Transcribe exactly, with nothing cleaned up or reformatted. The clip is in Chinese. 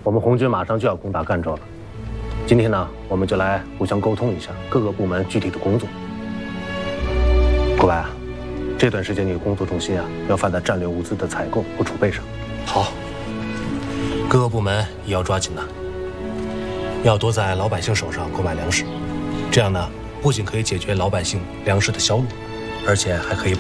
我们红军马上就要攻打赣州了。今天呢，我们就来互相沟通一下各个部门具体的工作。国白啊，这段时间你的工作重心啊，要放在战略物资的采购和储备上。 好，各个部门也要抓紧了，要多在老百姓手上购买粮食，这样呢，不仅可以解决老百姓粮食的销路，而且还可以